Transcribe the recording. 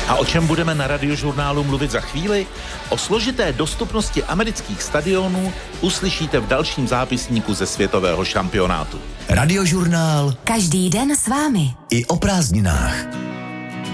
A o čem budeme na Radiožurnálu mluvit za chvíli? O složité dostupnosti amerických stadionů uslyšíte v dalším zápisníku ze světového šampionátu. Radiožurnál. Každý den s vámi. I o prázdninách.